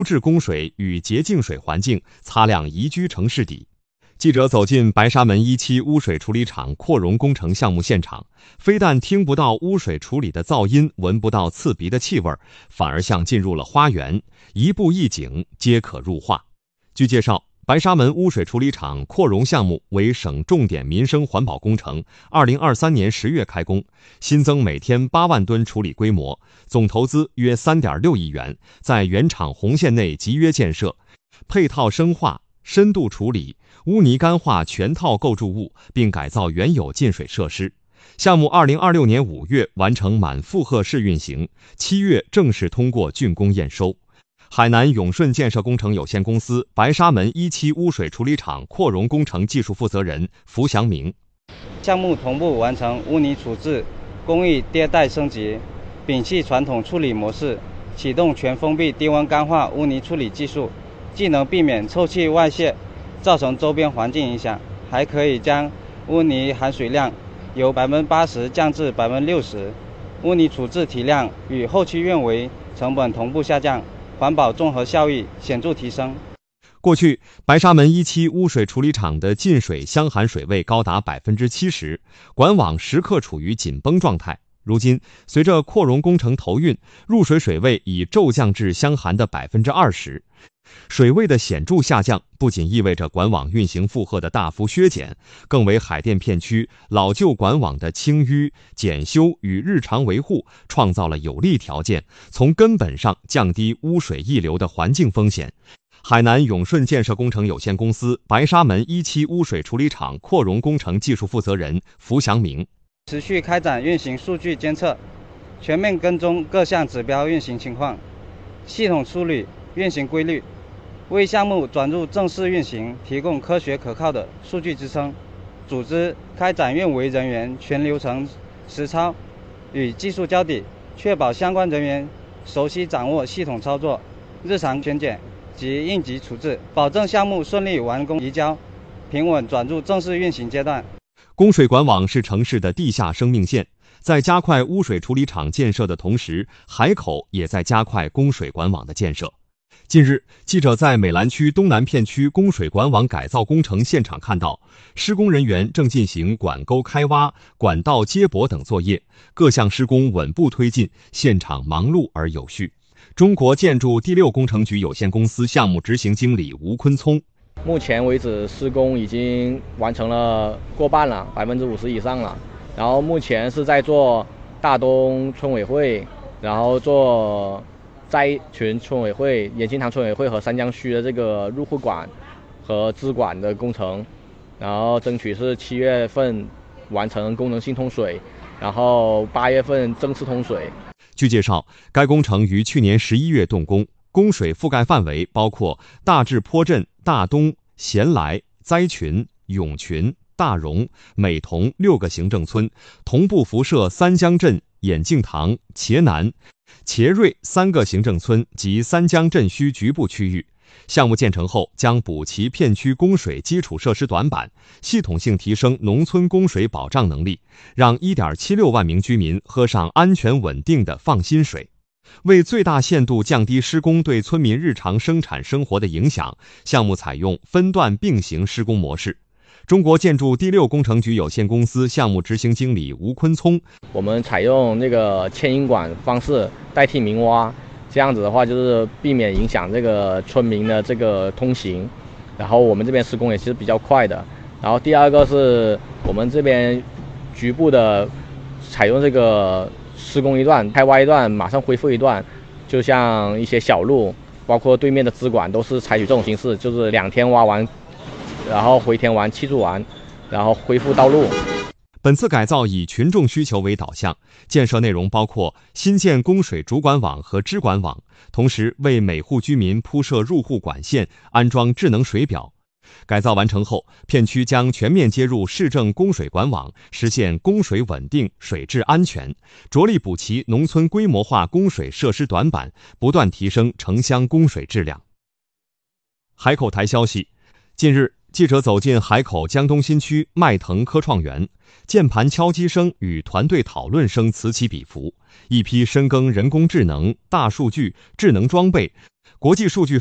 质供水与洁净水环境，擦亮宜居城市底。记者走进白沙门1期污水处理厂扩容工程项目现场，非但听不到污水处理的噪音，闻不到刺鼻的气味，反而像进入了花园，一步一景，皆可入画。据介绍，白沙门污水处理厂扩容项目为省重点民生环保工程，2023年10月开工，新增每天8万吨处理规模，总投资约3.6亿元，在原厂红线内集约建设，配套深化、深度处理、污泥干化全套构筑物，并改造原有进水设施。项目2026年5月完成满负荷试运行，7月正式通过竣工验收。海南永顺建设工程有限公司白沙门1期污水处理厂扩容工程技术负责人符祥明： 项目同步完成污泥处置工艺迭代升级，摒弃传统处理模式，启动全封闭低温干化污泥处理技术，既能避免臭气外泄造成周边环境影响，还可以将污泥含水量由 80% 降至 60%， 污泥处置体量与后期运维成本同步下降，环保综合效益显著提升。 过去，白沙门1期污水处理厂的进水箱含水位高达 70%， 管网时刻处于紧绷状态。如今，随着扩容工程投运，入水水位已骤降至箱含的 20%。水位的显著下降，不仅意味着管网运行负荷的大幅削减，更为海淀片区老旧管网的清淤、检修与日常维护创造了有利条件，从根本上降低污水溢流的环境风险。海南永顺建设工程有限公司白沙门1期污水处理厂扩容工程技术负责人符祥明： 持续开展运行数据监测，全面跟踪各项指标运行情况，系统梳理运行规律，为项目转入正式运行提供科学可靠的数据支撑。组织开展运维人员全流程实操与技术交底，确保相关人员熟悉掌握系统操作、日常全检及应急处置，保证项目顺利完工移交，平稳转入正式运行阶段。 供水管网是城市的地下生命线，在加快污水处理厂建设的同时，海口也在加快供水管网的建设。近日，记者在美兰区东南片区供水管网改造工程现场看到，施工人员正进行管沟开挖、管道接驳等作业，各项施工稳步推进，现场忙碌而有序。中国建筑第6工程局有限公司项目执行经理吴坤聪： 目前为止，施工已经完成了过半了，50%以上了。然后目前是在做大东村委会，然后做斋群村委会、延庆堂村委会和三江区的这个入户管和支管的工程，然后争取是7月份完成功能性通水，然后8月份正式通水。 据介绍，该工程于去年11月动工，供水覆盖范围包括大治坡镇、大东、贤来、斋群、永群、大荣、美同6个行政村，同步辐射三江镇、延庆堂、茄南、茄瑞3个行政村及三江镇区局部区域。项目建成后，将补齐片区供水基础设施短板，系统性提升农村供水保障能力，让 1.76 万名居民喝上安全稳定的放心水。为最大限度降低施工对村民日常生产生活的影响，项目采用分段并行施工模式。中国建筑第6工程局有限公司项目执行经理吴坤聪： 我们采用那个牵引管方式代替明挖，这样子的话就是避免影响这个村民的这个通行，然后我们这边施工也是比较快的。然后第二个是我们这边局部的采用这个施工一段开挖一段马上恢复一段，就像一些小路包括对面的支管都是采取这种形式，就是2天挖完，然后回填完砌筑完，然后恢复道路。 本次改造以群众需求为导向，建设内容包括新建供水主管网和支管网，同时为每户居民铺设入户管线，安装智能水表。改造完成后，片区将全面接入市政供水管网，实现供水稳定、水质安全，着力补齐农村规模化供水设施短板，不断提升城乡供水质量。海口台消息，近日，记者走进海口江东新区迈腾科创园，键盘敲击声与团队讨论声此起彼伏，一批深耕人工智能、大数据、智能装备、 国际数据